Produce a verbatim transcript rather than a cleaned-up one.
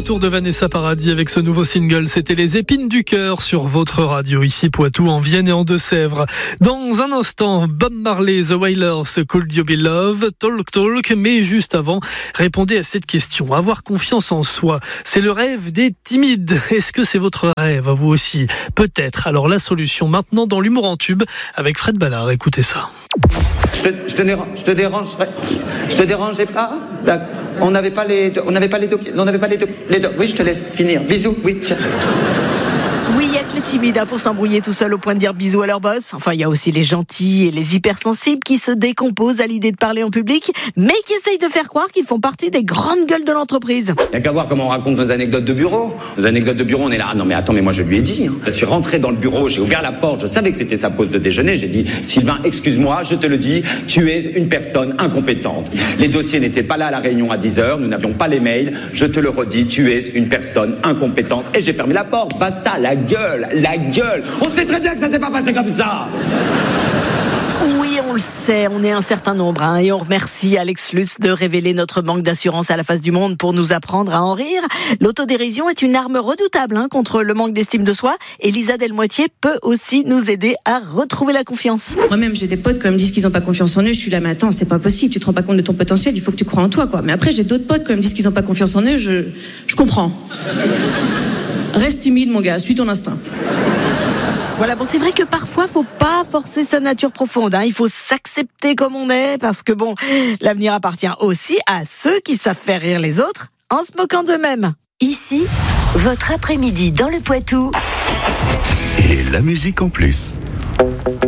retour de Vanessa Paradis avec ce nouveau single. C'était Les Épines du Cœur sur votre radio, ici Poitou, en Vienne et en Deux-Sèvres. Dans un instant, Bob Marley, The Wailers, Could You Be Love, Talk Talk. Mais juste avant, répondez à cette question. Avoir confiance en soi, c'est le rêve des timides. Est-ce que c'est votre rêve, à vous aussi? Peut-être. Alors la solution maintenant dans l'humour en tube avec Fred Ballard. Écoutez ça. Je te, je te, dérange, je te dérangerais, je te dérangeais pas. On n'avait pas les, on n'avait pas les doc, on n'avait pas les doc, les doc. Oui, je te laisse finir. Bisous. Oui. Tiens. Oui, il y a que les timides hein, pour s'embrouiller tout seul au point de dire bisous à leur boss. Enfin, il y a aussi les gentils et les hypersensibles qui se décomposent à l'idée de parler en public, mais qui essayent de faire croire qu'ils font partie des grandes gueules de l'entreprise. Il n'y a qu'à voir comment on raconte nos anecdotes de bureau. Nos anecdotes de bureau, on est là. Ah non mais attends, mais moi je lui ai dit. Hein. Je suis rentré dans le bureau, j'ai ouvert la porte, je savais que c'était sa pause de déjeuner. J'ai dit, Sylvain, excuse-moi, je te le dis, tu es une personne incompétente. Les dossiers n'étaient pas là à la réunion à dix heures, nous n'avions pas les mails. Je te le redis, tu es une personne incompétente. Et j'ai fermé la porte. Basta, la gueule, la gueule. On sait très bien que ça s'est pas passé comme ça. Oui, on le sait, on est un certain nombre hein, et on remercie Alex Lutz de révéler notre manque d'assurance à la face du monde pour nous apprendre à en rire. L'autodérision est une arme redoutable hein, contre le manque d'estime de soi et Lisa Delmoitier peut aussi nous aider à retrouver la confiance. Moi-même, j'ai des potes quand ils me disent qu'ils n'ont pas confiance en eux, je suis là, mais attends, c'est pas possible, tu te rends pas compte de ton potentiel, il faut que tu crois en toi, quoi. Mais après, j'ai d'autres potes quand ils me disent qu'ils n'ont pas confiance en eux, je, je comprends. Reste timide, mon gars, suis ton instinct. Voilà, bon, c'est vrai que parfois, faut pas forcer sa nature profonde. Hein. Il faut s'accepter comme on est, parce que bon, l'avenir appartient aussi à ceux qui savent faire rire les autres en se moquant d'eux-mêmes. Ici, votre après-midi dans le Poitou. Et la musique en plus.